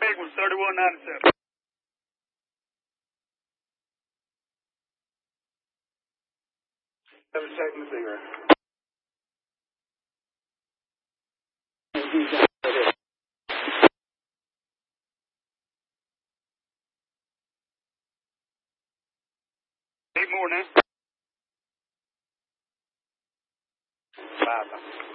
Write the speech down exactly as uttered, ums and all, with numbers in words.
big one, thirty-one ninety-seven. Have a second cigarette. Eight more now. Five.